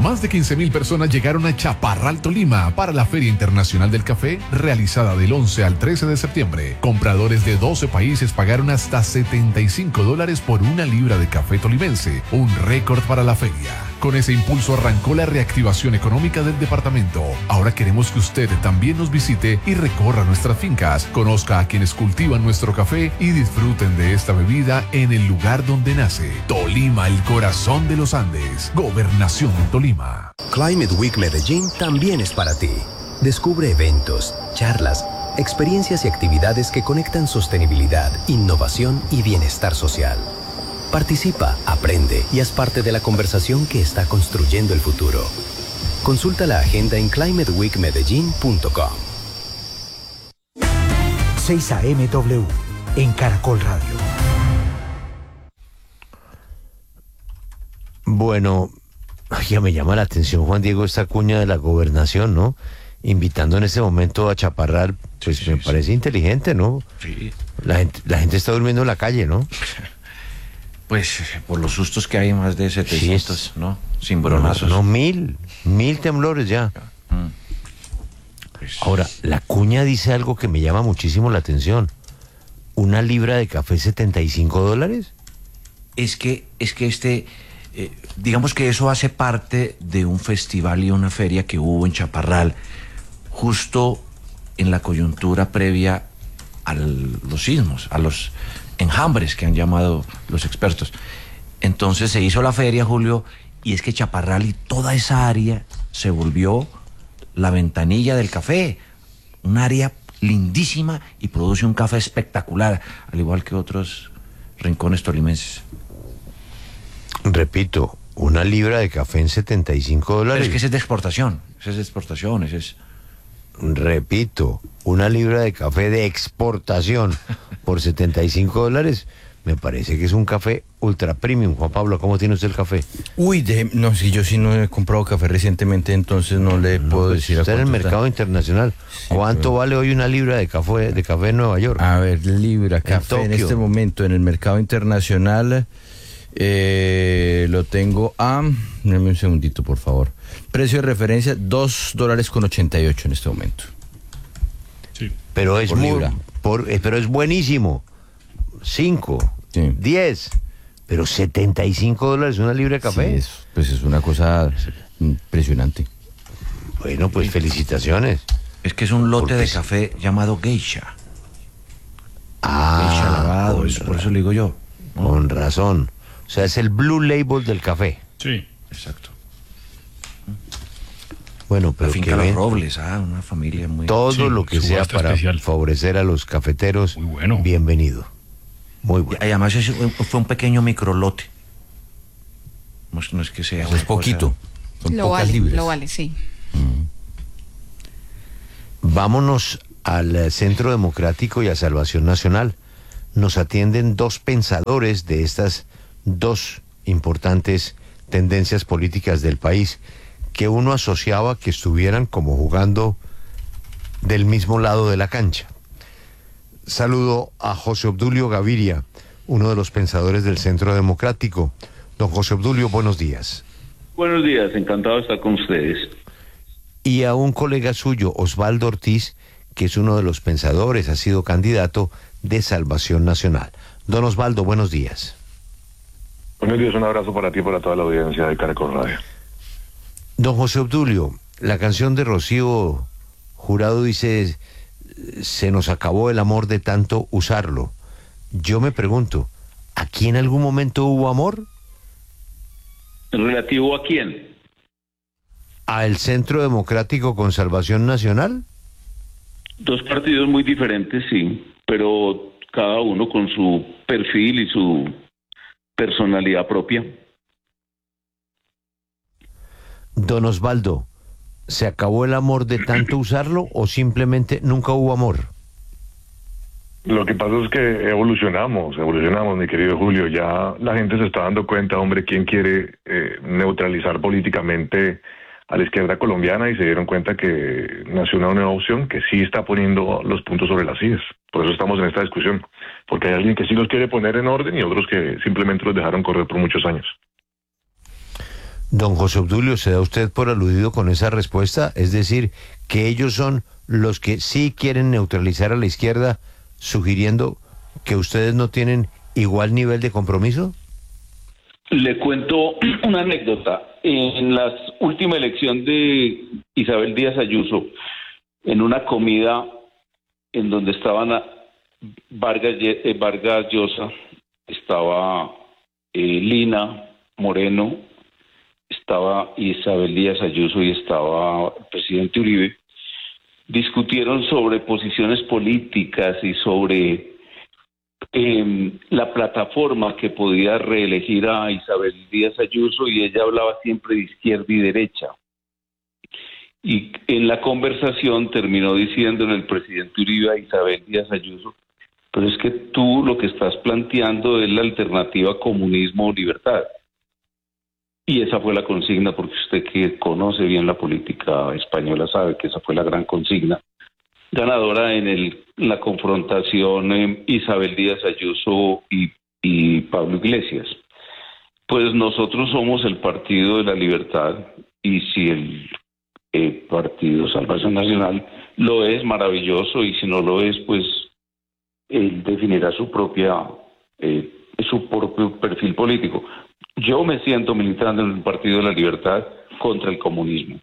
Más de 15.000 personas llegaron a Chaparral, Tolima, para la Feria Internacional del Café, realizada del 11 al 13 de septiembre. Compradores de 12 países pagaron hasta $75 por una libra de café tolimense, un récord para la feria. Con ese impulso arrancó la reactivación económica del departamento. Ahora queremos que usted también nos visite y recorra nuestras fincas, conozca a quienes cultivan nuestro café y disfruten de esta bebida en el lugar donde nace. Tolima, el corazón de los Andes. Gobernación de Tolima. Climate Week Medellín también es para ti. Descubre eventos, charlas, experiencias y actividades que conectan sostenibilidad, innovación y bienestar social. Participa, aprende y haz parte de la conversación que está construyendo el futuro. Consulta la agenda en climateweekmedellin.com. 6 AMW en Caracol Radio. Bueno, ya me llama la atención, Juan Diego, esta cuña de la gobernación, ¿no? Invitando en este momento a Chaparral, pues sí, me parece inteligente, ¿no? Sí. La gente está durmiendo en la calle, ¿no? Pues por los sustos que hay, más de 700, ¿no? Cimbronazos. No, 1.000 temblores ya. Pues, ahora, la cuña dice algo que me llama muchísimo la atención. ¿Una libra de café $75? Es que digamos que eso hace parte de un festival y una feria que hubo en Chaparral, justo en la coyuntura previa a los sismos, a los enjambres que han llamado los expertos. Entonces se hizo la feria, Julio, y es que Chaparral y toda esa área se volvió la ventanilla del café, un área lindísima y produce un café espectacular, al igual que otros rincones tolimenses. Repito, una libra de café en $75. Pero es que ese es de exportación, Repito, una libra de café de exportación por $75, me parece que es un café ultra premium. Juan Pablo, ¿cómo tiene usted el café? Uy, no, si yo sí no he comprado café recientemente, entonces no le puedo decir a está en el cuánto mercado internacional. Sí, ¿Cuánto vale hoy una libra de café en Nueva York? A ver, libra, café en Tokio. este momento en el mercado internacional lo tengo a... Dame un segundito, por favor. Precio de referencia, $2.88 en este momento. Sí. Pero es por libra. Pero es buenísimo. 5, Sí. 10, pero $75 una libra de café. Sí, pues es una cosa impresionante. Bueno, pues felicitaciones. Es que es un lote Porque de es- café llamado geisha. Geisha lavado, por eso le digo yo. Con razón. O sea, es el blue label del café. Sí. Exacto. Bueno, pero La finca que Los ven Robles, una familia muy... todo Sí, lo que sea subasta para especial. favorecer a los cafeteros. Muy bueno. Bienvenido. Muy Y bueno. además fue un pequeño microlote. No es que sea... Es una poquito. Son Lo pocas vale, libras. lo vale, sí. Vámonos al Centro Democrático y a Salvación Nacional. Nos atienden dos pensadores de estas dos importantes tendencias políticas del país, que uno asociaba que estuvieran como jugando del mismo lado de la cancha. Saludo a José Obdulio Gaviria, uno de los pensadores del Centro Democrático. Don José Obdulio, buenos días. Buenos días, encantado de estar con ustedes. Y a un colega suyo, Osvaldo Ortiz, que es uno de los pensadores, ha sido candidato de Salvación Nacional. Don Osvaldo, buenos días. Buenos días, un abrazo para ti y para toda la audiencia de Caracol Radio. Don José Obdulio, la canción de Rocío Jurado dice, se nos acabó el amor de tanto usarlo. Yo me pregunto, ¿aquí en algún momento hubo amor? ¿Relativo a quién? ¿Al Centro Democrático con Salvación Nacional? Dos partidos muy diferentes, sí, pero cada uno con su perfil y su personalidad propia. Don Osvaldo, ¿se acabó el amor de tanto usarlo o simplemente nunca hubo amor? Lo que pasa es que evolucionamos, mi querido Julio. Ya la gente se está dando cuenta, hombre, quién quiere neutralizar políticamente a la izquierda colombiana, y se dieron cuenta que nació una nueva opción que sí está poniendo los puntos sobre las sillas. Por eso estamos en esta discusión, porque hay alguien que sí los quiere poner en orden y otros que simplemente los dejaron correr por muchos años. Don José Obdulio, ¿se da usted por aludido con esa respuesta? Es decir, que ellos son los que sí quieren neutralizar a la izquierda, sugiriendo que ustedes no tienen igual nivel de compromiso. Le cuento una anécdota. En la última elección de Isabel Díaz Ayuso, en una comida en donde estaban Vargas Llosa, estaba Lina Moreno, estaba Isabel Díaz Ayuso y estaba el presidente Uribe, discutieron sobre posiciones políticas y sobre la plataforma que podía reelegir a Isabel Díaz Ayuso, y ella hablaba siempre de izquierda y derecha. Y en la conversación terminó diciéndole el presidente Uribe a Isabel Díaz Ayuso: pero es que tú lo que estás planteando es la alternativa comunismo-libertad. Y esa fue la consigna, porque usted que conoce bien la política española sabe que esa fue la gran consigna ganadora en la confrontación Isabel Díaz Ayuso y Pablo Iglesias. Pues nosotros somos el Partido de la Libertad, y si el Partido Salvación Nacional lo es, maravilloso, y si no lo es, pues él definirá su propio perfil político. Yo me siento militando en el Partido de la Libertad contra el comunismo.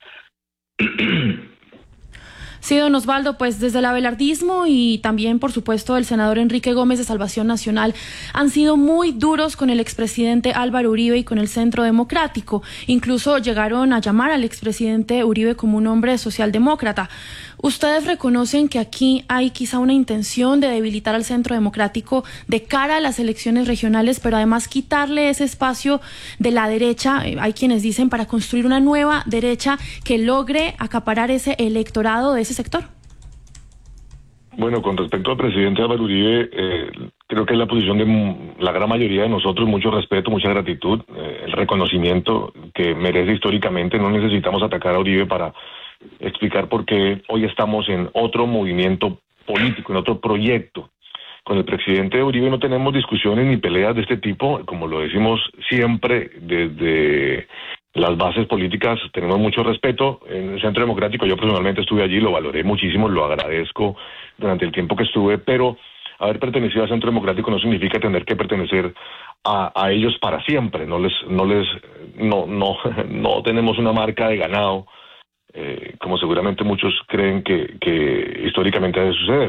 Sí, don Osvaldo, pues desde el abelardismo y también, por supuesto, el senador Enrique Gómez de Salvación Nacional han sido muy duros con el expresidente Álvaro Uribe y con el Centro Democrático. Incluso llegaron a llamar al expresidente Uribe como un hombre socialdemócrata. ¿Ustedes reconocen que aquí hay quizá una intención de debilitar al Centro Democrático de cara a las elecciones regionales, pero además quitarle ese espacio de la derecha? Hay quienes dicen para construir una nueva derecha que logre acaparar ese electorado de ese sector. Bueno, con respecto al presidente Álvaro Uribe, creo que es la posición de la gran mayoría de nosotros, mucho respeto, mucha gratitud, el reconocimiento que merece históricamente. No necesitamos atacar a Uribe para explicar por qué hoy estamos en otro movimiento político, en otro proyecto. Con el presidente Uribe no tenemos discusiones ni peleas de este tipo, como lo decimos siempre desde las bases políticas. Tenemos mucho respeto en el Centro Democrático. Yo personalmente estuve allí, lo valoré muchísimo, lo agradezco durante el tiempo que estuve, pero haber pertenecido al Centro Democrático no significa tener que pertenecer a ellos para siempre. No tenemos una marca de ganado, como seguramente muchos creen que históricamente debe suceder.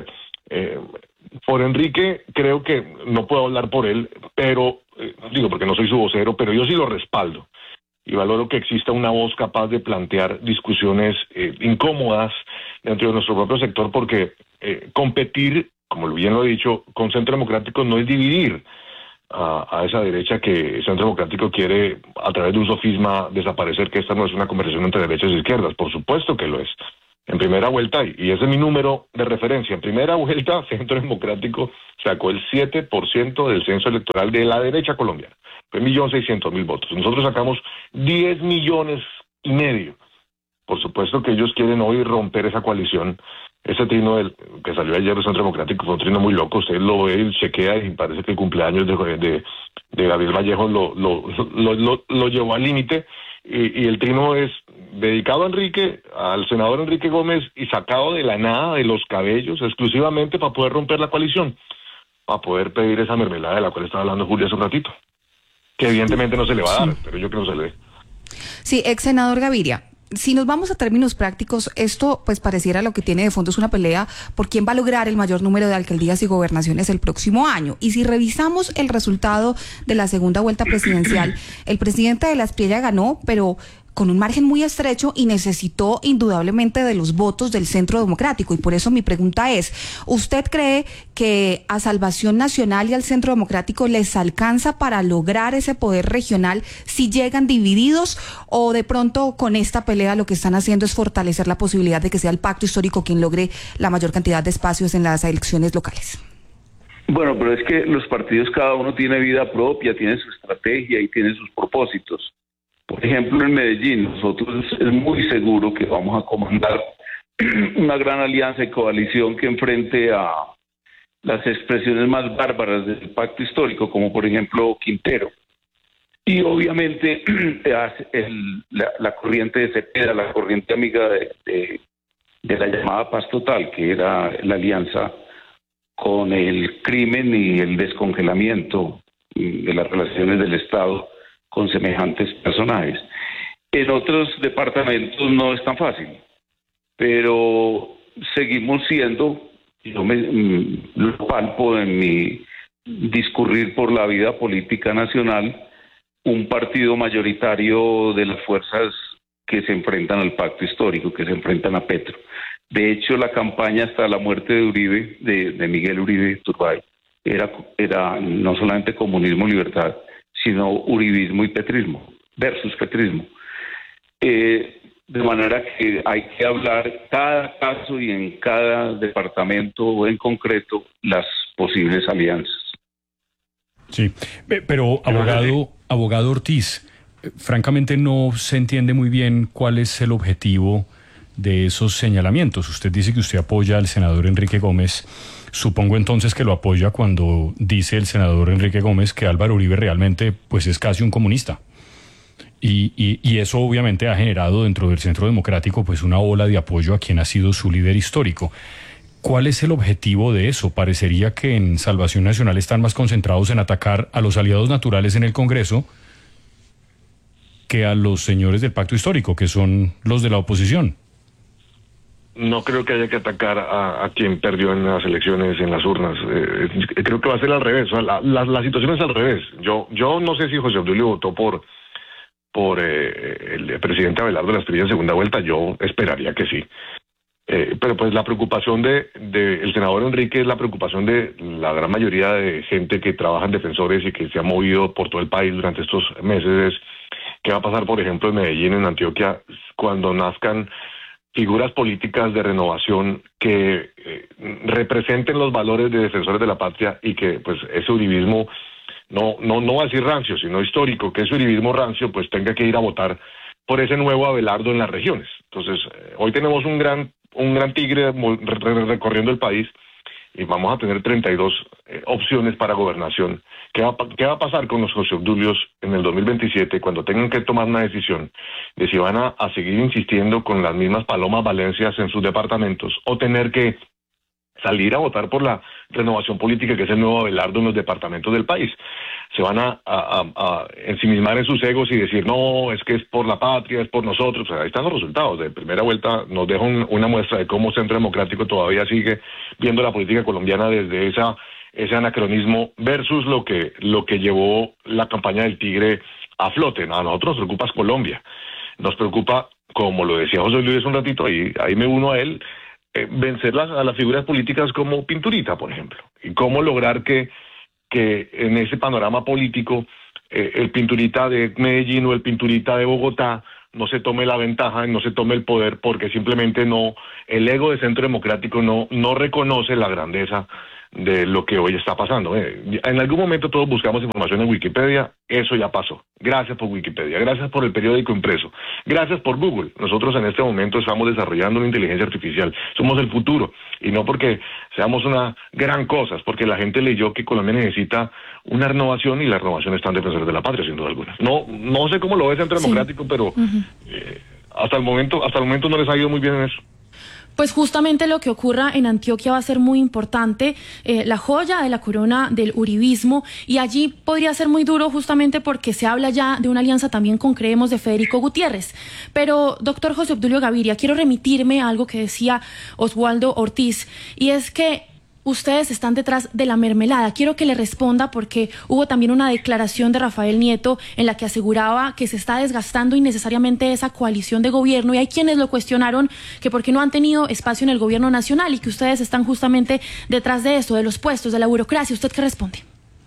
Por Enrique, creo que no puedo hablar por él, pero digo porque no soy su vocero, pero yo sí lo respaldo y valoro que exista una voz capaz de plantear discusiones incómodas dentro de nuestro propio sector, porque competir, como bien lo he dicho, con Centro Democrático no es dividir a esa derecha que el Centro Democrático quiere, a través de un sofisma, desaparecer, que esta no es una conversación entre derechas e izquierdas. Por supuesto que lo es. En primera vuelta, y ese es mi número de referencia, en primera vuelta Centro Democrático sacó el 7% del censo electoral de la derecha colombiana. Fue 1.600.000 votos. Nosotros sacamos 10,5 millones. Por supuesto que ellos quieren hoy romper esa coalición. Ese trino que salió ayer del Centro Democrático fue un trino muy loco. Usted lo ve y chequea y parece que el cumpleaños de Gabriel Vallejo lo llevó al límite. Y el trino es dedicado a Enrique, al senador Enrique Gómez, y sacado de la nada, de los cabellos, exclusivamente para poder romper la coalición, para poder pedir esa mermelada de la cual estaba hablando Julia hace un ratito, que evidentemente no se le va a dar, pero yo creo que no se le dé. Sí, ex senador Gaviria, si nos vamos a términos prácticos, esto pues pareciera lo que tiene de fondo es una pelea por quién va a lograr el mayor número de alcaldías y gobernaciones el próximo año. Y si revisamos el resultado de la segunda vuelta presidencial, el presidente de la Espriella ganó, pero con un margen muy estrecho, y necesitó indudablemente de los votos del Centro Democrático. Y por eso mi pregunta es, ¿usted cree que a Salvación Nacional y al Centro Democrático les alcanza para lograr ese poder regional si llegan divididos, o de pronto con esta pelea lo que están haciendo es fortalecer la posibilidad de que sea el pacto histórico quien logre la mayor cantidad de espacios en las elecciones locales? Bueno, pero es que los partidos, cada uno tiene vida propia, tiene su estrategia y tiene sus propósitos. Por ejemplo, en Medellín, nosotros es muy seguro que vamos a comandar una gran alianza y coalición que enfrente a las expresiones más bárbaras del pacto histórico, como por ejemplo Quintero. Y obviamente la corriente de Cepeda, la corriente amiga de la llamada paz total, que era la alianza con el crimen y el descongelamiento de las relaciones del Estado con semejantes personajes. En otros departamentos no es tan fácil, pero seguimos siendo, yo lo palpo en mi discurrir por la vida política nacional, un partido mayoritario de las fuerzas que se enfrentan al pacto histórico, que se enfrentan a Petro. De hecho, la campaña hasta la muerte de Uribe, de Miguel Uribe Turbay, era no solamente comunismo, libertad, sino uribismo y petrismo, versus petrismo. De manera que hay que hablar cada caso y en cada departamento en concreto las posibles alianzas. Sí, pero abogado Ortiz, francamente no se entiende muy bien cuál es el objetivo de esos señalamientos. Usted dice que usted apoya al senador Enrique Gómez. Supongo entonces que lo apoya cuando dice el senador Enrique Gómez que Álvaro Uribe realmente pues es casi un comunista. Y eso obviamente ha generado dentro del Centro Democrático pues una ola de apoyo a quien ha sido su líder histórico. ¿Cuál es el objetivo de eso? Parecería que en Salvación Nacional están más concentrados en atacar a los aliados naturales en el Congreso que a los señores del pacto histórico, que son los de la oposición. No creo que haya que atacar a quien perdió en las elecciones, en las urnas. Creo que va a ser al revés. O sea, la situación es al revés. Yo no sé si José Obdulio votó por el presidente Abelardo Lasprilla en segunda vuelta. Yo esperaría que sí. Pero pues la preocupación el senador Enrique es la preocupación de la gran mayoría de gente que trabaja en defensores y que se ha movido por todo el país durante estos meses. ¿Qué va a pasar, por ejemplo, en Medellín, en Antioquia, cuando nazcan figuras políticas de renovación que representen los valores de defensores de la patria y que pues ese uribismo, no va a decir rancio, sino histórico, que ese uribismo rancio pues tenga que ir a votar por ese nuevo Abelardo en las regiones? Entonces, hoy tenemos un gran tigre recorriendo el país y vamos a tener 32 opciones para gobernación. ¿Qué va a pasar con los José Obdulios en el 2027 cuando tengan que tomar una decisión de si van a seguir insistiendo con las mismas Palomas Valencias en sus departamentos o tener que salir a votar por la renovación política que es el nuevo Abelardo en los departamentos del país? Se van a ensimismar en sus egos y decir, no, es que es por la patria, es por nosotros. O sea, ahí están los resultados. De primera vuelta nos deja una muestra de cómo Centro Democrático todavía sigue viendo la política colombiana desde ese anacronismo versus lo que llevó la campaña del Tigre a flote. A nosotros nos preocupa Colombia. Nos preocupa, como lo decía José Luis un ratito, ahí me uno a él, vencer a las figuras políticas como Pinturita, por ejemplo. Y cómo lograr que en ese panorama político el Pinturita de Medellín o el Pinturita de Bogotá no se tome la ventaja y no se tome el poder porque simplemente el ego de Centro Democrático no reconoce la grandeza de lo que hoy está pasando. En algún momento todos buscamos información en Wikipedia, eso ya pasó. Gracias por Wikipedia, gracias por el periódico impreso, gracias por Google. Nosotros en este momento estamos desarrollando una inteligencia artificial, somos el futuro, y no porque seamos una gran cosa, es porque la gente leyó que Colombia necesita una renovación y la renovación está en defensores de la patria, sin duda alguna. No sé cómo lo ve Centro Democrático, pero hasta el momento no les ha ido muy bien en eso. Pues justamente lo que ocurra en Antioquia va a ser muy importante, la joya de la corona del uribismo, y allí podría ser muy duro justamente porque se habla ya de una alianza también con Creemos de Federico Gutiérrez. Pero, doctor José Obdulio Gaviria, quiero remitirme a algo que decía Oswaldo Ortiz, y es que ustedes están detrás de la mermelada. Quiero que le responda porque hubo también una declaración de Rafael Nieto en la que aseguraba que se está desgastando innecesariamente esa coalición de gobierno, y hay quienes lo cuestionaron que por qué no han tenido espacio en el gobierno nacional y que ustedes están justamente detrás de eso, de los puestos, de la burocracia. ¿Usted qué responde?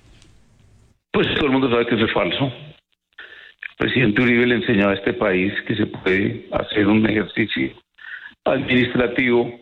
Pues todo el mundo sabe que eso es falso. El presidente Uribe le enseñó a este país que se puede hacer un ejercicio administrativo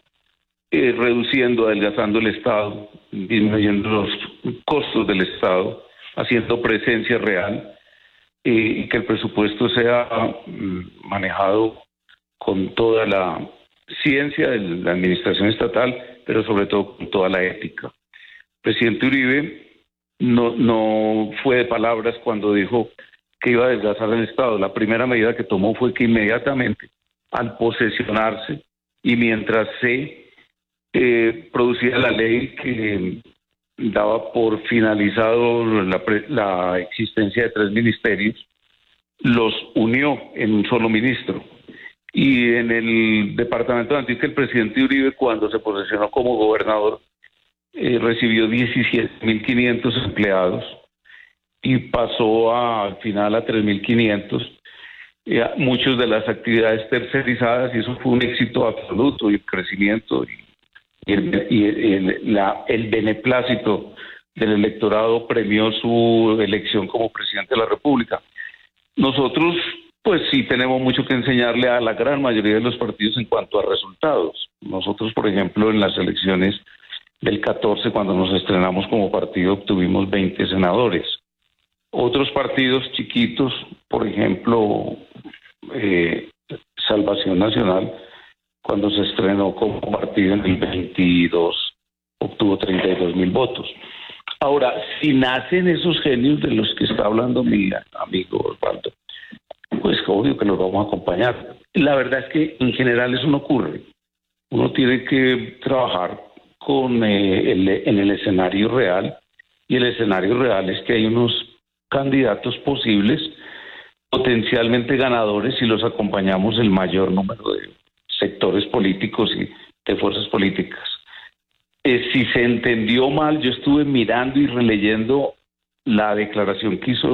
reduciendo, adelgazando el Estado, disminuyendo los costos del Estado, haciendo presencia real, y que el presupuesto sea manejado con toda la ciencia de la administración estatal, pero sobre todo con toda la ética. El presidente Uribe no fue de palabras cuando dijo que iba a desgastar el Estado. La primera medida que tomó fue que inmediatamente, al posesionarse y mientras se producía la ley que daba por finalizado la existencia de 3 ministerios, los unió en un solo ministro. Y en el departamento de Antioquia, el presidente Uribe, cuando se posesionó como gobernador, recibió 17.500 empleados y pasó al final a 3.500. Muchas de las actividades tercerizadas, y eso fue un éxito absoluto, y el crecimiento y el beneplácito del electorado premió su elección como presidente de la República. Nosotros, pues sí, tenemos mucho que enseñarle a la gran mayoría de los partidos en cuanto a resultados. Nosotros, por ejemplo, en las elecciones del 14, cuando nos estrenamos como partido, obtuvimos 20 senadores. Otros partidos chiquitos, por ejemplo, Salvación Nacional, cuando se estrenó como partido en el 22, obtuvo 32.000 votos. Ahora, si nacen esos genios de los que está hablando mi amigo Osvaldo, pues obvio que los vamos a acompañar. La verdad es que en general eso no ocurre. Uno tiene que trabajar en el escenario real, y el escenario real es que hay unos candidatos posibles, potencialmente ganadores, si los acompañamos el mayor número de sectores políticos y de fuerzas políticas. Si se entendió mal, yo estuve mirando y releyendo la declaración que hizo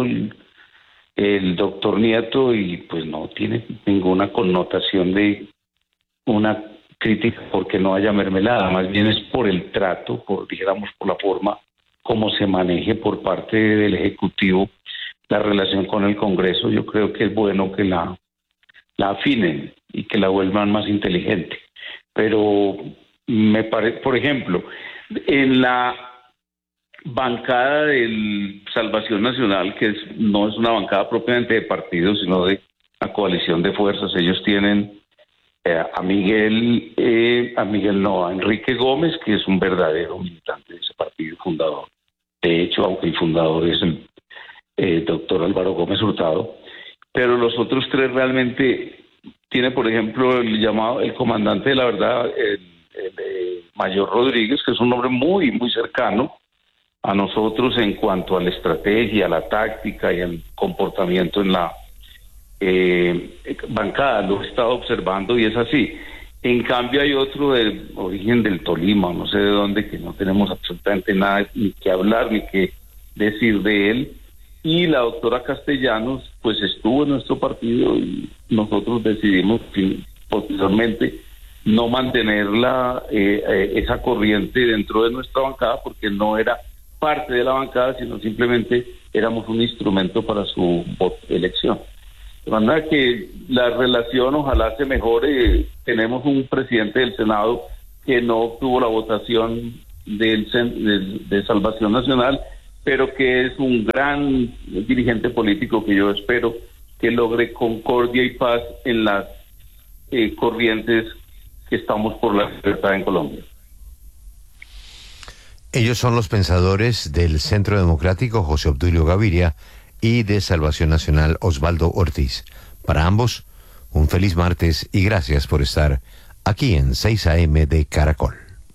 el doctor Nieto, y pues no tiene ninguna connotación de una crítica porque no haya mermelada, más bien es por el trato, dijéramos por la forma como se maneje por parte del Ejecutivo la relación con el Congreso. Yo creo que es bueno que la afinen y que la vuelvan más inteligente. Pero me parece, por ejemplo, en la bancada del Salvación Nacional, que no es una bancada propiamente de partidos, sino de la coalición de fuerzas, ellos tienen a Enrique Gómez, que es un verdadero militante de ese partido fundador. De hecho, aunque el fundador es el doctor Álvaro Gómez Hurtado, pero los otros 3 realmente tiene, por ejemplo, el comandante de la verdad, el Mayor Rodríguez, que es un hombre muy, muy cercano a nosotros en cuanto a la estrategia, a la táctica y al comportamiento en la bancada. Lo he estado observando y es así. En cambio hay otro de origen del Tolima, no sé de dónde, que no tenemos absolutamente nada ni que hablar ni que decir de él, y la doctora Castellanos pues estuvo en nuestro partido y nosotros decidimos posteriormente no mantener esa corriente dentro de nuestra bancada, porque no era parte de la bancada, sino simplemente éramos un instrumento para su elección. De manera que la relación ojalá se mejore. Tenemos un presidente del Senado que no obtuvo la votación de Salvación Nacional, pero que es un gran dirigente político que yo espero que logre concordia y paz en las corrientes que estamos por la libertad en Colombia. Ellos son los pensadores del Centro Democrático, José Obdulio Gaviria, y de Salvación Nacional, Osvaldo Ortiz. Para ambos, un feliz martes y gracias por estar aquí en 6 AM de Caracol.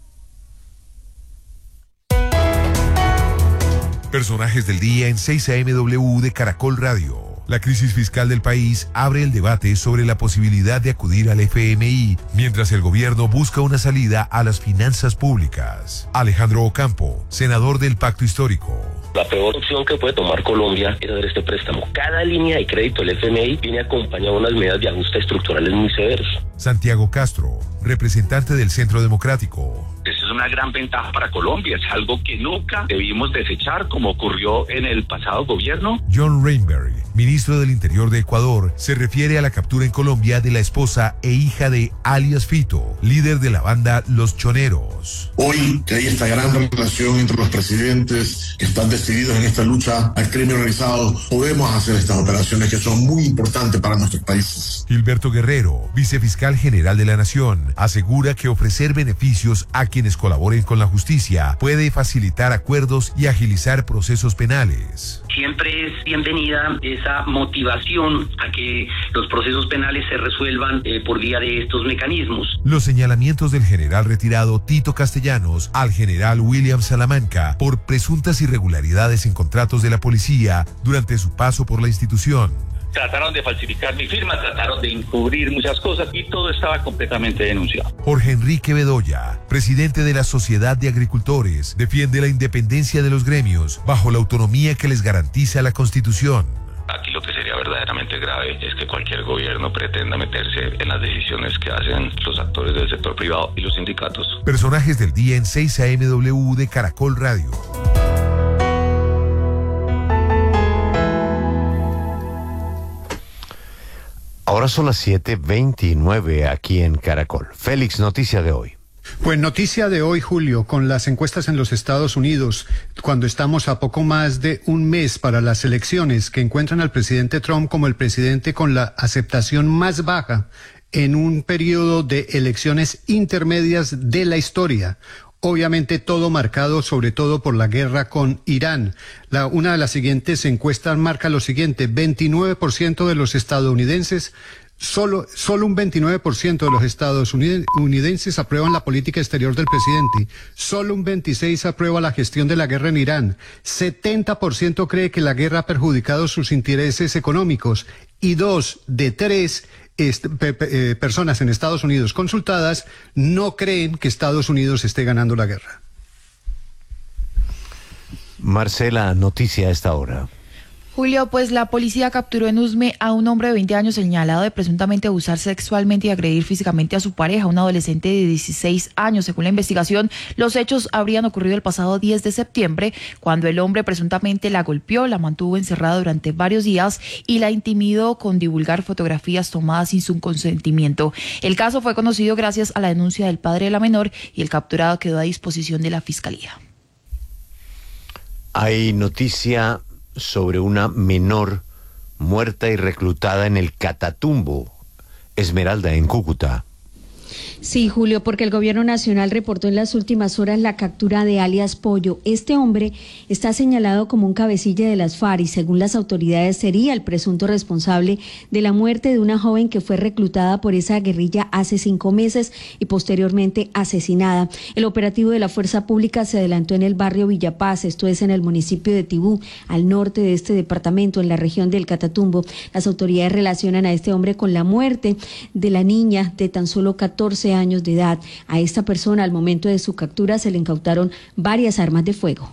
Personajes del día en 6 AMW de Caracol Radio. La crisis fiscal del país abre el debate sobre la posibilidad de acudir al FMI, mientras el gobierno busca una salida a las finanzas públicas. Alejandro Ocampo, senador del Pacto Histórico. La peor opción que puede tomar Colombia es hacer este préstamo. Cada línea de crédito del FMI viene acompañada de unas medidas de ajuste estructurales muy severos. Santiago Castro, representante del Centro Democrático. Esa es una gran ventaja para Colombia, es algo que nunca debimos desechar como ocurrió en el pasado gobierno. John Rainberry, ministro del Interior de Ecuador, se refiere a la captura en Colombia de la esposa e hija de alias Fito, líder de la banda Los Choneros. Hoy que hay esta gran relación entre los presidentes que están decididos en esta lucha al crimen organizado, podemos hacer estas operaciones que son muy importantes para nuestros países. Gilberto Guerrero, vicefiscal general de la Nación, asegura que ofrecer beneficios a quienes colaboren con la justicia puede facilitar acuerdos y agilizar procesos penales. Siempre es bienvenida esa motivación a que los procesos penales se resuelvan por vía de estos mecanismos. Los señalamientos del general retirado Tito Castellanos al general William Salamanca por presuntas irregularidades en contratos de la policía durante su paso por la institución. Trataron de falsificar mi firma, trataron de encubrir muchas cosas y todo estaba completamente denunciado. Jorge Enrique Bedoya, presidente de la Sociedad de Agricultores, defiende la independencia de los gremios bajo la autonomía que les garantiza la Constitución. Aquí lo que sería verdaderamente grave es que cualquier gobierno pretenda meterse en las decisiones que hacen los actores del sector privado y los sindicatos. Personajes del día en 6 AMW de Caracol Radio. Ahora son las 7:29 aquí en Caracol. Félix, noticia de hoy. Pues noticia de hoy, Julio, con las encuestas en los Estados Unidos, cuando estamos a poco más de un mes para las elecciones, que encuentran al presidente Trump como el presidente con la aceptación más baja en un periodo de elecciones intermedias de la historia. Obviamente todo marcado sobre todo por la guerra con Irán. Una de las siguientes encuestas marca lo siguiente: 29% de los estadounidenses, solo un 29% de los estadounidenses aprueban la política exterior del presidente. Solo un 26% aprueba la gestión de la guerra en Irán. 70% cree que la guerra ha perjudicado sus intereses económicos. Y 2 de 3 personas en Estados Unidos consultadas no creen que Estados Unidos esté ganando la guerra. Marcela, noticia a esta hora. Julio, pues la policía capturó en Usme a un hombre de 20 años señalado de presuntamente abusar sexualmente y agredir físicamente a su pareja, un adolescente de 16 años. Según la investigación, los hechos habrían ocurrido el pasado 10 de septiembre, cuando el hombre presuntamente la golpeó, la mantuvo encerrada durante varios días y la intimidó con divulgar fotografías tomadas sin su consentimiento. El caso fue conocido gracias a la denuncia del padre de la menor y el capturado quedó a disposición de la fiscalía. Hay noticia sobre una menor muerta y reclutada en el Catatumbo, Esmeralda, en Cúcuta. Sí, Julio, porque el gobierno nacional reportó en las últimas horas la captura de alias Pollo. Este hombre está señalado como un cabecilla de las FARC y según las autoridades sería el presunto responsable de la muerte de una joven que fue reclutada por esa guerrilla hace 5 meses y posteriormente asesinada. El operativo de la Fuerza Pública se adelantó en el barrio Villapaz, esto es en el municipio de Tibú, al norte de este departamento, en la región del Catatumbo. Las autoridades relacionan a este hombre con la muerte de la niña de tan solo 14 años de edad. A esta persona, al momento de su captura, se le incautaron varias armas de fuego.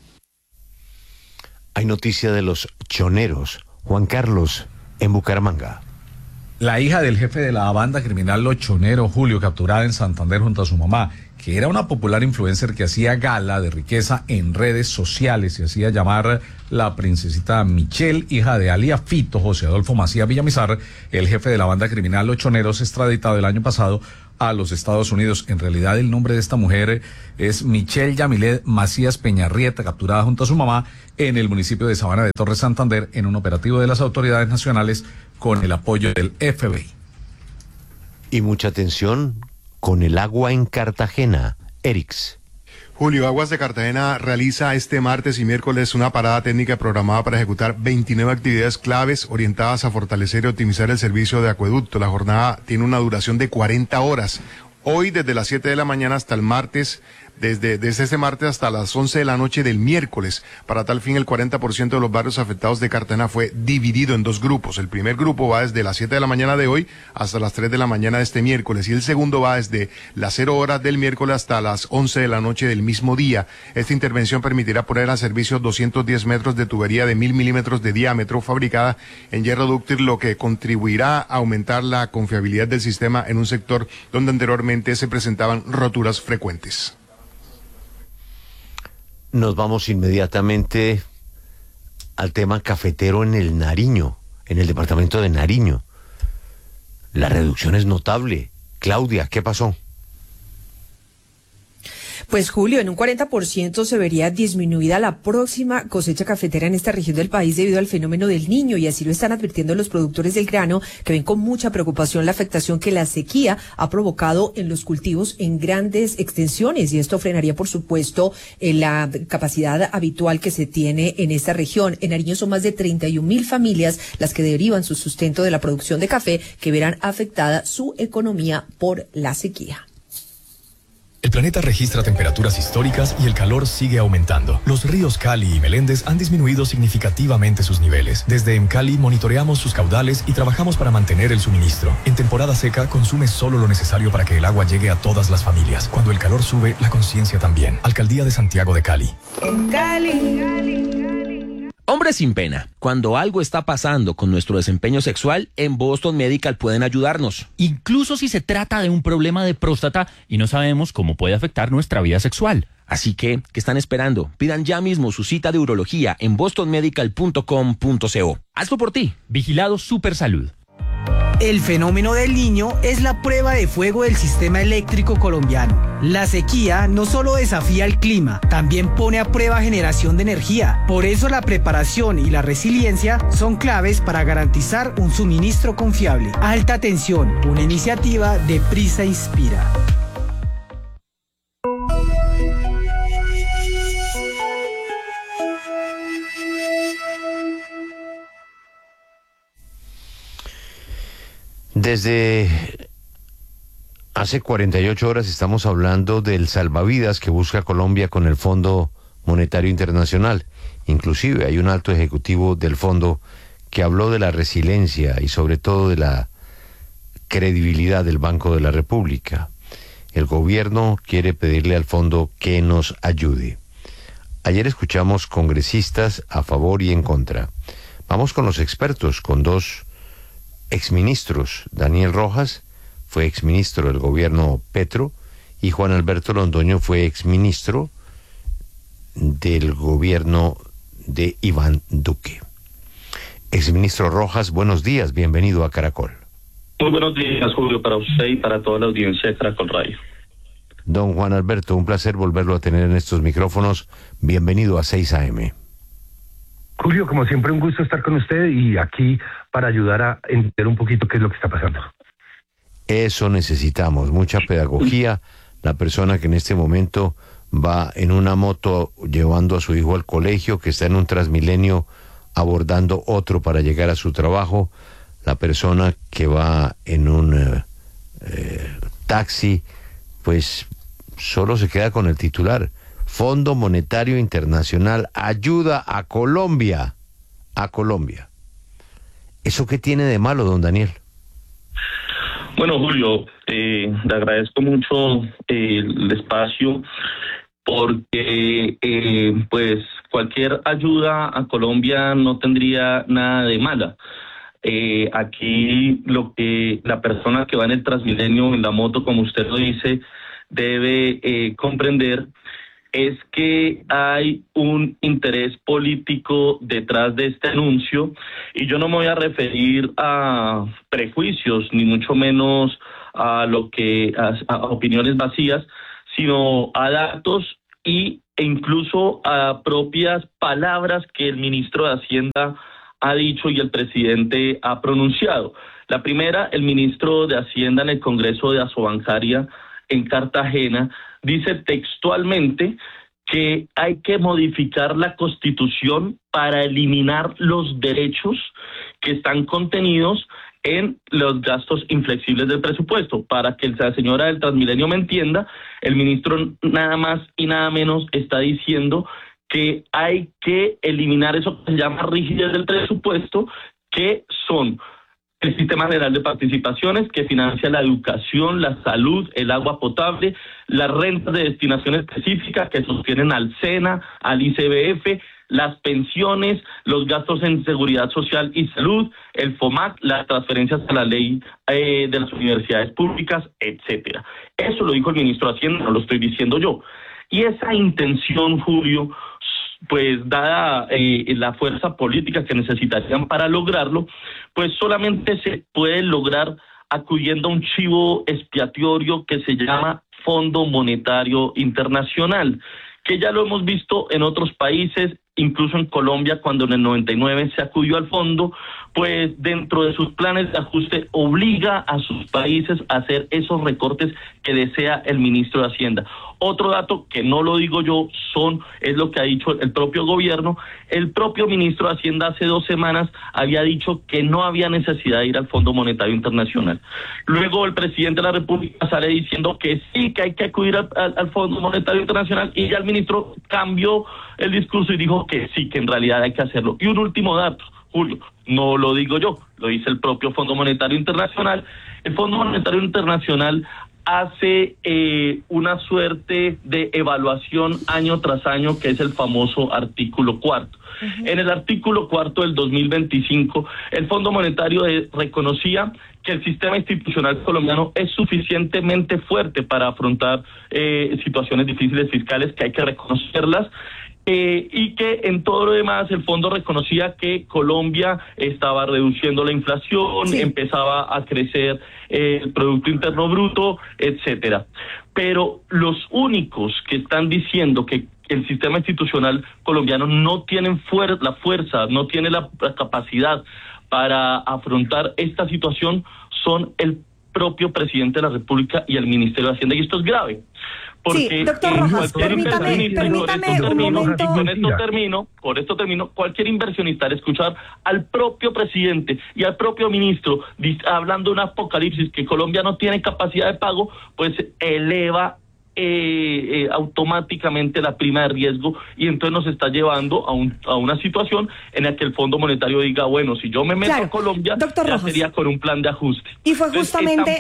Hay noticia de los choneros. Juan Carlos, en Bucaramanga. La hija del jefe de la banda criminal Los Choneros, Julio, capturada en Santander junto a su mamá, que era una popular influencer que hacía gala de riqueza en redes sociales, se hacía llamar la princesita Michelle, hija de alias Fito, José Adolfo Macías Villamizar, el jefe de la banda criminal Los Choneros, extraditado el año pasado a los Estados Unidos. En realidad el nombre de esta mujer es Michelle Yamilet Macías Peñarrieta, capturada junto a su mamá en el municipio de Sabana de Torres, Santander, en un operativo de las autoridades nacionales con el apoyo del FBI. Y mucha atención con el agua en Cartagena. Erix. Julio, Aguas de Cartagena realiza este martes y miércoles una parada técnica programada para ejecutar 29 actividades claves orientadas a fortalecer y optimizar el servicio de acueducto. La jornada tiene una duración de 40 horas. Hoy desde las 7 de la mañana hasta el martes, desde este martes hasta las 11 de la noche del miércoles. Para tal fin, el 40% de los barrios afectados de Cartagena fue dividido en 2 grupos. El primer grupo va desde las 7 de la mañana de hoy hasta las 3 de la mañana de este miércoles y el segundo va desde las 0 horas del miércoles hasta las 11 de la noche del mismo día. Esta intervención permitirá poner a servicio 210 metros de tubería de 1000 milímetros de diámetro fabricada en hierro dúctil, lo que contribuirá a aumentar la confiabilidad del sistema en un sector donde anteriormente se presentaban roturas frecuentes. Nos vamos inmediatamente al tema cafetero en el Nariño, en el departamento de Nariño. La reducción es notable. Claudia, ¿qué pasó? Pues Julio, en un 40% se vería disminuida la próxima cosecha cafetera en esta región del país debido al fenómeno del Niño, y así lo están advirtiendo los productores del grano, que ven con mucha preocupación la afectación que la sequía ha provocado en los cultivos en grandes extensiones, y esto frenaría, por supuesto, la capacidad habitual que se tiene en esta región. En Nariño son más de 31.000 familias las que derivan su sustento de la producción de café, que verán afectada su economía por la sequía. El planeta registra temperaturas históricas y el calor sigue aumentando. Los ríos Cali y Meléndez han disminuido significativamente sus niveles. Desde EMCALI monitoreamos sus caudales y trabajamos para mantener el suministro. En temporada seca, consume solo lo necesario para que el agua llegue a todas las familias. Cuando el calor sube, la conciencia también. Alcaldía de Santiago de Cali. Hombres sin pena, cuando algo está pasando con nuestro desempeño sexual, en Boston Medical pueden ayudarnos. Incluso si se trata de un problema de próstata y no sabemos cómo puede afectar nuestra vida sexual. Así que, ¿qué están esperando? Pidan ya mismo su cita de urología en bostonmedical.com.co. Hazlo por ti. Vigilado Supersalud. El fenómeno del Niño es la prueba de fuego del sistema eléctrico colombiano. La sequía no solo desafía el clima, también pone a prueba generación de energía. Por eso la preparación y la resiliencia son claves para garantizar un suministro confiable. Alta tensión, una iniciativa de Prisa Inspira. Desde hace 48 horas estamos hablando del salvavidas que busca Colombia con el Fondo Monetario Internacional. Inclusive hay un alto ejecutivo del fondo que habló de la resiliencia y sobre todo de la credibilidad del Banco de la República. El gobierno quiere pedirle al fondo que nos ayude. Ayer escuchamos congresistas a favor y en contra. Vamos con los expertos, con dos exministros. Daniel Rojas fue exministro del gobierno Petro y Juan Alberto Londoño fue exministro del gobierno de Iván Duque. Exministro Rojas, buenos días, bienvenido a Caracol. Muy buenos días, Julio, para usted y para toda la audiencia de Caracol Radio. Don Juan Alberto, un placer volverlo a tener en estos micrófonos. Bienvenido a 6 AM. Julio, como siempre, un gusto estar con usted y aquí para ayudar a entender un poquito qué es lo que está pasando. Eso necesitamos, mucha pedagogía. La persona que en este momento va en una moto llevando a su hijo al colegio, que está en un Transmilenio abordando otro para llegar a su trabajo, la persona que va en un taxi, pues solo se queda con el titular: Fondo Monetario Internacional ayuda a Colombia. A Colombia. ¿Eso qué tiene de malo, don Daniel? Bueno, Julio, le agradezco mucho el espacio porque pues cualquier ayuda a Colombia no tendría nada de mala. Aquí lo que la persona que va en el Transmilenio, en la moto, como usted lo dice, debe comprender es que hay un interés político detrás de este anuncio, y yo no me voy a referir a prejuicios, ni mucho menos a lo que a opiniones vacías, sino a datos e incluso a propias palabras que el ministro de Hacienda ha dicho y el presidente ha pronunciado. La primera, el ministro de Hacienda en el Congreso de Asobancaria en Cartagena dice textualmente que hay que modificar la Constitución para eliminar los derechos que están contenidos en los gastos inflexibles del presupuesto. Para que la señora del Transmilenio me entienda, el ministro nada más y nada menos está diciendo que hay que eliminar eso que se llama rigidez del presupuesto, que son el Sistema General de Participaciones, que financia la educación, la salud, el agua potable, las rentas de destinación específica que sostienen al SENA, al ICBF, las pensiones, los gastos en seguridad social y salud, el FOMAC, las transferencias a la ley de las universidades públicas, etcétera. Eso lo dijo el ministro de Hacienda, no lo estoy diciendo yo. Y esa intención, Julio, pues dada la fuerza política que necesitarían para lograrlo, pues solamente se puede lograr acudiendo a un chivo expiatorio que se llama Fondo Monetario Internacional, que ya lo hemos visto en otros países, incluso en Colombia, cuando en el 99 se acudió al fondo, pues dentro de sus planes de ajuste obliga a sus países a hacer esos recortes que desea el ministro de Hacienda. Otro dato que no lo digo yo, es lo que ha dicho el propio gobierno. El propio ministro de Hacienda hace 2 semanas había dicho que no había necesidad de ir al Fondo Monetario Internacional. Luego el presidente de la República sale diciendo que sí, que hay que acudir al Fondo Monetario Internacional, y ya el ministro cambió el discurso y dijo que sí, que en realidad hay que hacerlo. Y un último dato, Julio, no lo digo yo, lo dice el propio Fondo Monetario Internacional. El Fondo Monetario Internacional hace una suerte de evaluación año tras año, que es el famoso artículo 4. En el artículo 4 del 2025, el Fondo Monetario reconocía que el sistema institucional colombiano es suficientemente fuerte para afrontar situaciones difíciles fiscales, que hay que reconocerlas, y que en todo lo demás el fondo reconocía que Colombia estaba reduciendo la inflación, empezaba a crecer el Producto Interno Bruto, etcétera. Pero los únicos que están diciendo que el sistema institucional colombiano no tiene la fuerza, no tiene la capacidad para afrontar esta situación son el propio presidente de la República y el Ministerio de Hacienda, y esto es grave. Porque sí, doctor Rojas, permítame un momento. Por esto termino, cualquier inversionista al escuchar al propio presidente y al propio ministro hablando de un apocalipsis, que Colombia no tiene capacidad de pago, pues eleva automáticamente la prima de riesgo, y entonces nos está llevando a una situación en la que el Fondo Monetario diga, bueno, si yo me meto a Colombia, doctor ya Rojas, sería con un plan de ajuste. Y fue justamente,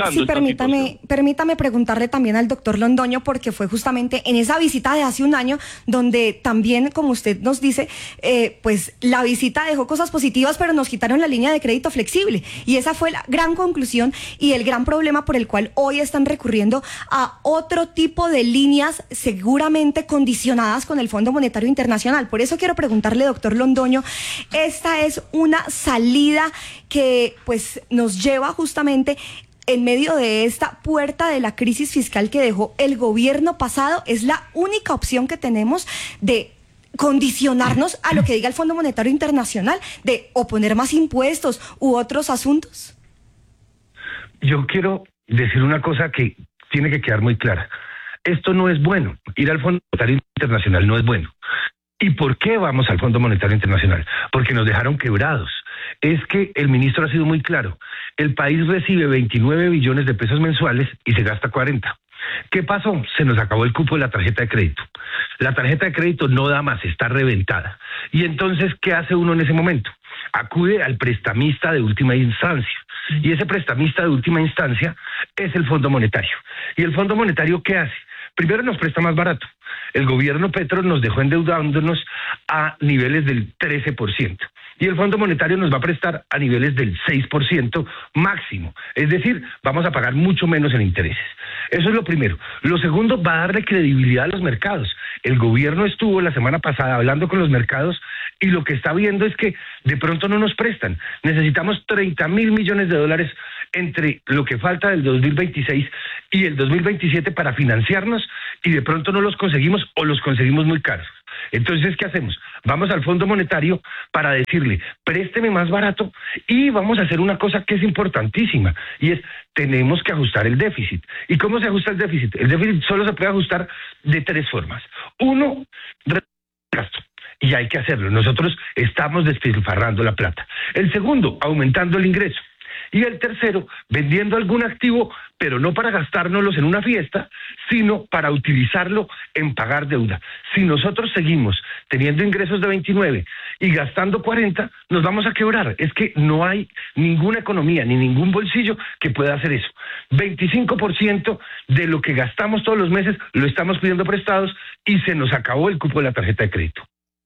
permítame preguntarle también al doctor Londoño, porque fue justamente en esa visita de hace un año donde también, como usted nos dice, pues la visita dejó cosas positivas, pero nos quitaron la línea de crédito flexible, y esa fue la gran conclusión y el gran problema por el cual hoy están recurriendo a otro tipo de líneas seguramente condicionadas con el Fondo Monetario Internacional. Por eso quiero preguntarle, doctor Londoño, esta es una salida que pues nos lleva justamente en medio de esta puerta de la crisis fiscal que dejó el gobierno pasado. ¿Es la única opción que tenemos de condicionarnos a lo que diga el Fondo Monetario Internacional, de oponer más impuestos u otros asuntos? Yo quiero decir una cosa que tiene que quedar muy clara. Esto no es bueno. Ir al Fondo Monetario Internacional no es bueno. ¿Y por qué vamos al Fondo Monetario Internacional? Porque nos dejaron quebrados. Es que el ministro ha sido muy claro. El país recibe 29 billones de pesos mensuales y se gasta 40. ¿Qué pasó? Se nos acabó el cupo de la tarjeta de crédito. La tarjeta de crédito no da más, está reventada. Y entonces, ¿qué hace uno en ese momento? Acude al prestamista de última instancia. Y ese prestamista de última instancia es el Fondo Monetario. ¿Y el Fondo Monetario qué hace? Primero nos presta más barato. El gobierno Petro nos dejó endeudándonos a niveles del 13%. Y el Fondo Monetario nos va a prestar a niveles del 6% máximo. Es decir, vamos a pagar mucho menos en intereses. Eso es lo primero. Lo segundo, va a darle credibilidad a los mercados. El gobierno estuvo la semana pasada hablando con los mercados y lo que está viendo es que de pronto no nos prestan. Necesitamos 30.000 millones de dólares entre lo que falta del 2026 y el 2027 para financiarnos, y de pronto no los conseguimos o los conseguimos muy caros. Entonces, ¿qué hacemos? Vamos al Fondo Monetario para decirle, présteme más barato, y vamos a hacer una cosa que es importantísima, y es, tenemos que ajustar el déficit. ¿Y cómo se ajusta el déficit? El déficit solo se puede ajustar de 3 formas. Uno, gasto. Y hay que hacerlo. Nosotros estamos despilfarrando la plata. El segundo, aumentando el ingreso. Y el tercero, vendiendo algún activo, pero no para gastárnoslos en una fiesta, sino para utilizarlo en pagar deuda. Si nosotros seguimos teniendo ingresos de 29 y gastando 40, nos vamos a quebrar. Es que no hay ninguna economía ni ningún bolsillo que pueda hacer eso. 25% de lo que gastamos todos los meses lo estamos pidiendo prestados y se nos acabó el cupo de la tarjeta de crédito.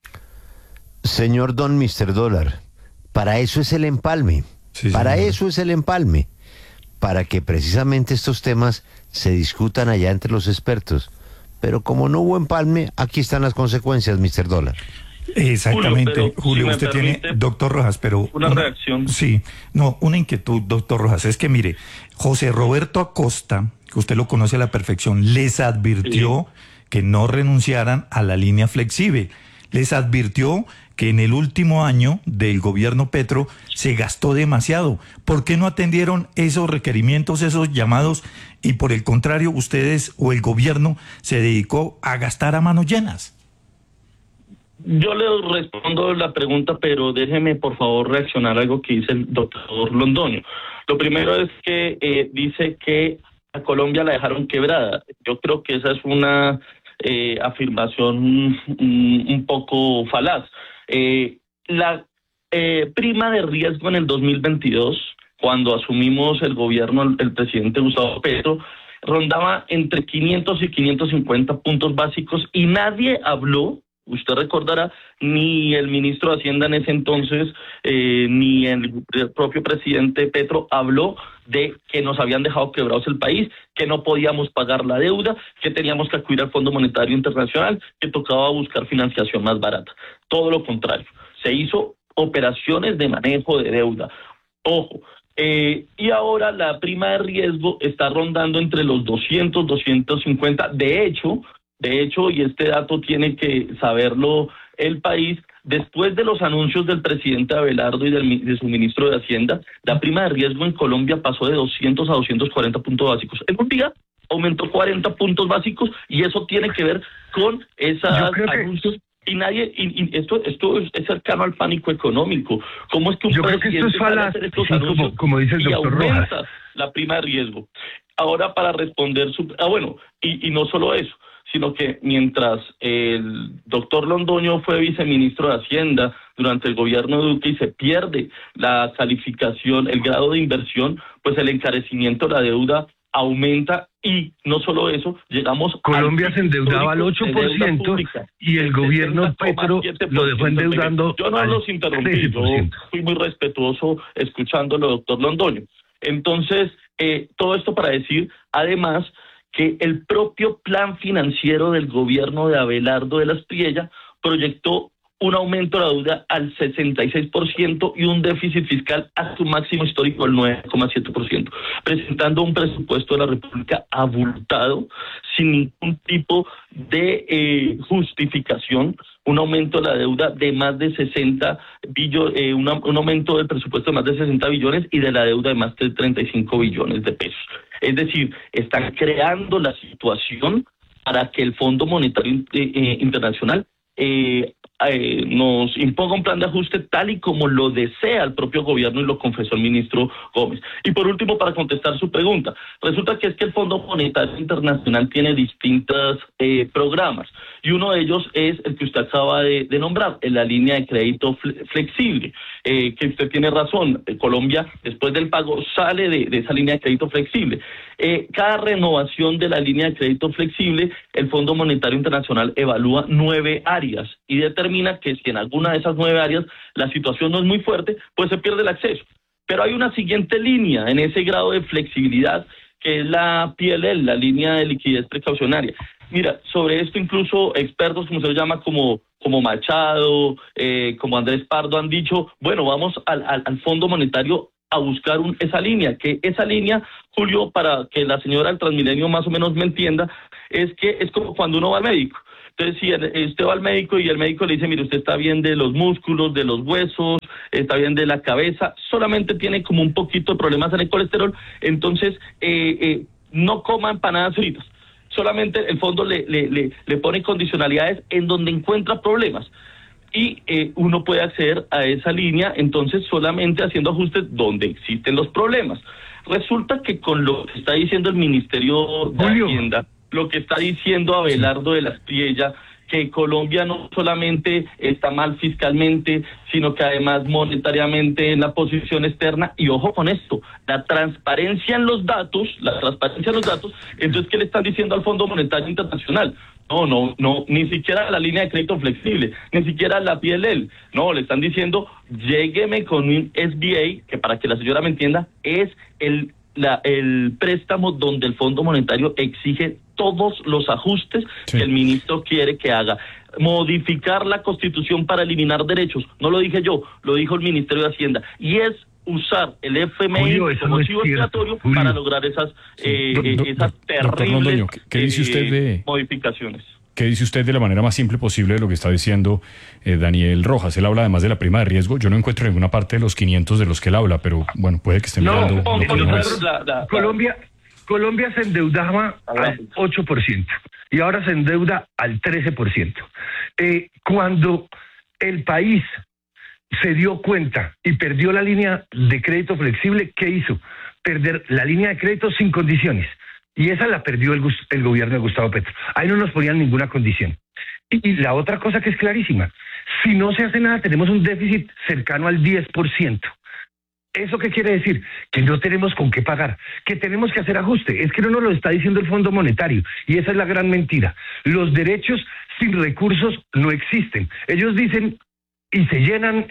Señor Don Mr. Dólar, para eso es el empalme. Sí, para eso es el empalme, para que precisamente estos temas se discutan allá entre los expertos. Pero como no hubo empalme, aquí están las consecuencias, Mr. Dólar. Exactamente, Julio, usted tiene, doctor Rojas, pero... Una reacción. Sí, no, una inquietud, doctor Rojas, es que mire, José Roberto Acosta, que usted lo conoce a la perfección, les advirtió que no renunciaran a la línea flexible, les advirtió que en el último año del gobierno Petro se gastó demasiado. ¿Por qué no atendieron esos requerimientos, esos llamados, y por el contrario, ustedes o el gobierno se dedicó a gastar a manos llenas? Yo le respondo la pregunta, pero déjeme por favor reaccionar a algo que dice el doctor Londoño. Lo primero es que dice que a Colombia la dejaron quebrada. Yo creo que esa es una afirmación un poco falaz. La prima de riesgo en el 2022, cuando asumimos el gobierno el presidente Gustavo Petro, rondaba entre 500 y 550 puntos básicos y nadie habló, usted recordará, ni el ministro de Hacienda en ese entonces, ni el propio presidente Petro habló de que nos habían dejado quebrados el país, que no podíamos pagar la deuda, que teníamos que acudir al Fondo Monetario Internacional, que tocaba buscar financiación más barata. Todo lo contrario, se hizo operaciones de manejo de deuda. Ojo, y ahora la prima de riesgo está rondando entre los 200, 250. De hecho, y este dato tiene que saberlo el país, después de los anuncios del presidente Abelardo y de su ministro de Hacienda, la prima de riesgo en Colombia pasó de 200 a 240 puntos básicos. En un día aumentó 40 puntos básicos y eso tiene que ver con esos anuncios. Y esto es cercano al pánico económico. ¿Cómo es que un presidente va a hacer estos anuncios como dice el doctor Rojas, aumenta la prima de riesgo? Ahora, para responder y no solo eso, sino que mientras el doctor Londoño fue viceministro de Hacienda durante el gobierno de Duque y se pierde la calificación, el grado de inversión, pues el encarecimiento de la deuda aumenta y no solo eso, llegamos... Colombia se endeudaba al 8% y el gobierno Petro lo dejó endeudando. Yo no los interrumpí, yo fui muy respetuoso escuchándolo, doctor Londoño. Entonces, todo esto para decir, además, que el propio plan financiero del gobierno de Abelardo de la Espriella proyectó un aumento de la deuda al 66% y un déficit fiscal a su máximo histórico, el 9,7%, presentando un presupuesto de la República abultado, sin ningún tipo de justificación, un aumento de la deuda de más de 60 billones, un aumento del presupuesto de más de 60 billones y de la deuda de más de 35 billones de pesos. Es decir, están creando la situación para que el Fondo Monetario Internacional nos imponga un plan de ajuste tal y como lo desea el propio gobierno y lo confesó el ministro Gómez. Y por último, para contestar su pregunta, resulta que es que el Fondo Monetario Internacional tiene distintos programas y uno de ellos es el que usted acaba de nombrar, en la línea de crédito flexible, que usted tiene razón, Colombia después del pago sale de esa línea de crédito flexible. Cada renovación de la línea de crédito flexible, el Fondo Monetario Internacional evalúa 9 áreas y determina que si en alguna de esas 9 áreas la situación no es muy fuerte, pues se pierde el acceso. Pero hay una siguiente línea en ese grado de flexibilidad, que es la PLL, la línea de liquidez precaucionaria. Mira, sobre esto incluso expertos, como se lo llama, como Machado, como Andrés Pardo, han dicho, bueno, vamos al Fondo Monetario a buscar esa línea, Julio, para que la señora del Transmilenio más o menos me entienda, es que es como cuando uno va al médico. Entonces, si usted va al médico y el médico le dice, mire, usted está bien de los músculos, de los huesos, está bien de la cabeza, solamente tiene como un poquito de problemas en el colesterol, entonces no coma empanadas fritas. Solamente el fondo le pone condicionalidades en donde encuentra problemas. Y uno puede acceder a esa línea, entonces solamente haciendo ajustes donde existen los problemas. Resulta que con lo que está diciendo el Ministerio de Hacienda, lo que está diciendo Abelardo de la Espriella, que Colombia no solamente está mal fiscalmente, sino que además monetariamente en la posición externa, y ojo con esto, la transparencia en los datos, entonces ¿qué le están diciendo al Fondo Monetario Internacional? No, ni siquiera la línea de crédito flexible, ni siquiera la PLL, no, le están diciendo, llégueme con un SBA, que para que la señora me entienda, es el préstamo donde el Fondo Monetario exige todos los ajustes que el ministro quiere que haga. Modificar la Constitución para eliminar derechos, no lo dije yo, lo dijo el Ministerio de Hacienda, y es usar el FMI como chivo expiatorio para lograr esas terribles Londoño, ¿qué dice usted de modificaciones? ¿Qué dice usted de la manera más simple posible de lo que está diciendo Daniel Rojas? Él habla además de la prima de riesgo. Yo no encuentro ninguna parte de los 500 de los que él habla, pero bueno, puede que esté mirando. Colombia se endeudaba al 8% y ahora se endeuda al 13%. Cuando el país se dio cuenta y perdió la línea de crédito flexible, ¿qué hizo? Perder la línea de crédito sin condiciones. Y esa la perdió el gobierno de Gustavo Petro. Ahí no nos ponían ninguna condición. Y la otra cosa que es clarísima, si no se hace nada, tenemos un déficit cercano al 10%. ¿Eso qué quiere decir? Que no tenemos con qué pagar, que tenemos que hacer ajuste. Es que no nos lo está diciendo el Fondo Monetario, y esa es la gran mentira. Los derechos sin recursos no existen. Ellos dicen y se llenan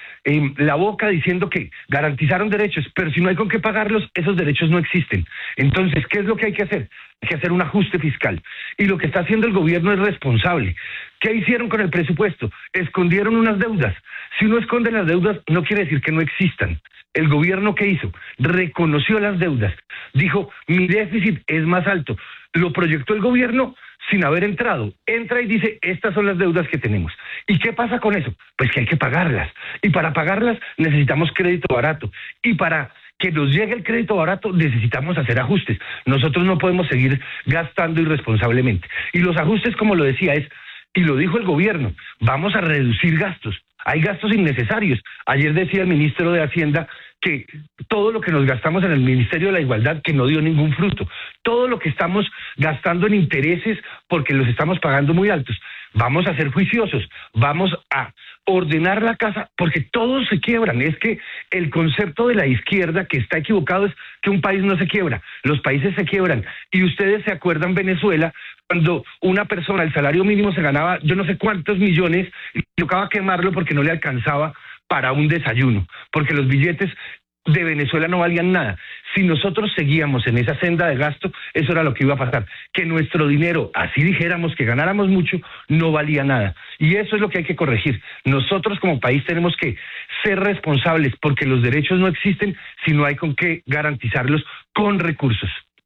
la boca diciendo que garantizaron derechos, pero si no hay con qué pagarlos, esos derechos no existen. Entonces, ¿qué es lo que hay que hacer? Hay que hacer un ajuste fiscal. Y lo que está haciendo el gobierno es responsable. ¿Qué hicieron con el presupuesto? Escondieron unas deudas. Si uno esconde las deudas, no quiere decir que no existan. El gobierno, ¿qué hizo? Reconoció las deudas. Dijo, mi déficit es más alto. Lo proyectó el gobierno sin haber entrado. Entra y dice, estas son las deudas que tenemos. ¿Y qué pasa con eso? Pues que hay que pagarlas. Y para pagarlas necesitamos crédito barato. Y para que nos llegue el crédito barato necesitamos hacer ajustes. Nosotros no podemos seguir gastando irresponsablemente. Y los ajustes, como lo decía, y lo dijo el gobierno, vamos a reducir gastos. Hay gastos innecesarios. Ayer decía el ministro de Hacienda que todo lo que nos gastamos en el Ministerio de la Igualdad, que no dio ningún fruto, todo lo que estamos gastando en intereses porque los estamos pagando muy altos, vamos a ser juiciosos, vamos a ordenar la casa porque todos se quiebran. Es que el concepto de la izquierda que está equivocado es que un país no se quiebra, los países se quiebran. Y ustedes se acuerdan Venezuela, cuando una persona, el salario mínimo se ganaba yo no sé cuántos millones y tocaba quemarlo porque no le alcanzaba para un desayuno, porque los billetes de Venezuela no valían nada. Si nosotros seguíamos en esa senda de gasto, eso era lo que iba a pasar, que nuestro dinero, así dijéramos que ganáramos mucho, no valía nada. Y eso es lo que hay que corregir. Nosotros como país tenemos que ser responsables porque los derechos no existen si no hay con qué garantizarlos con recursos.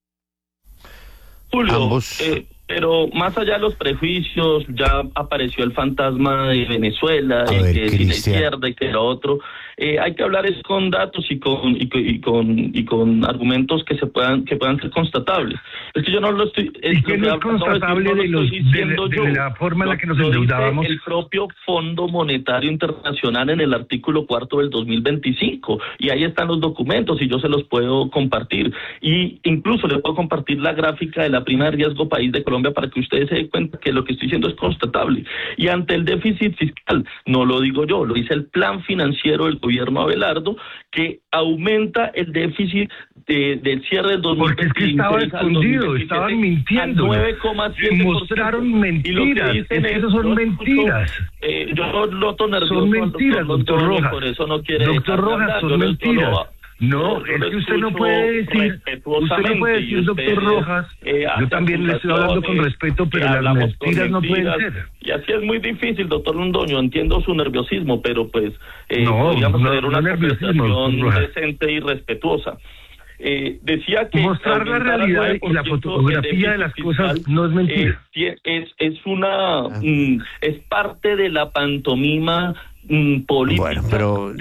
Julio, pero más allá de los prejuicios, ya apareció el fantasma de Venezuela, que si la izquierda y que lo otro. Hay que hablar es con datos y con argumentos que puedan ser constatables. Es que yo no lo estoy. ¿Y qué no es constatable de la forma en la que nos endeudábamos? El propio Fondo Monetario Internacional en el artículo 4 del 2025, y ahí están los documentos y yo se los puedo compartir. Y incluso le puedo compartir la gráfica de la prima de riesgo país de Colombia para que ustedes se den cuenta que lo que estoy diciendo es constatable. Y ante el déficit fiscal, no lo digo yo, lo dice el plan financiero del gobierno Abelardo, que aumenta el déficit del cierre del 2020. Porque es que estaba escondido, estaban mintiendo. 9,7%. Mostraron mentiras. Es que eso son mentiras. Yo noto nervioso. Son mentiras, doctor Rojas. Por eso no quiere doctor Rojas, son mentiras. No, es que usted no puede decir, doctor Rojas, yo también le estoy hablando con respeto, pero las mentiras no pueden ser. Y así es muy difícil, doctor Londoño, entiendo su nerviosismo, pero pues podríamos tener una conversación decente y respetuosa. Decía que mostrar la realidad y la fotografía de las cosas no es mentira. Es parte de la pantomima política. Bueno, pero